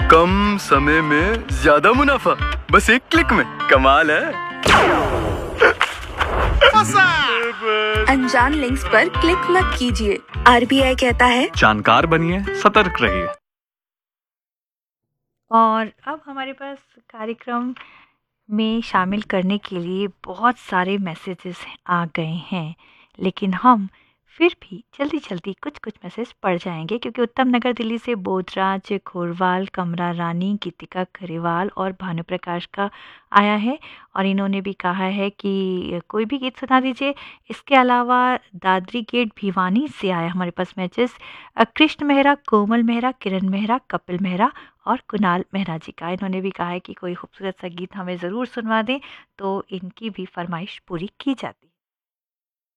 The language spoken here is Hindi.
कम समय में ज्यादा मुनाफा, बस एक क्लिक में। कमाल है। अनजान लिंक्स पर क्लिक मत कीजिए। आरबीआई कहता है, जानकार बनिए, सतर्क रहिए। और अब हमारे पास कार्यक्रम में शामिल करने के लिए बहुत सारे मैसेजेस आ गए हैं, लेकिन हम फिर भी जल्दी कुछ मैसेज पढ़ जाएंगे, क्योंकि उत्तम नगर दिल्ली से बोधराज खोरवाल, कमरा रानी, गीतिका खरेवाल और भानुप्रकाश का आया है। और इन्होंने भी कहा है कि कोई भी गीत सुना दीजिए। इसके अलावा दादरी गेट भिवानी से आया हमारे पास मैसेज, कृष्ण मेहरा, कोमल मेहरा, किरण मेहरा, कपिल मेहरा और कुणाल मेहरा जी का। इन्होंने भी कहा है कि कोई खूबसूरत सा गीत हमें ज़रूर सुनवा दें, तो इनकी भी फरमाइश पूरी की जाती है।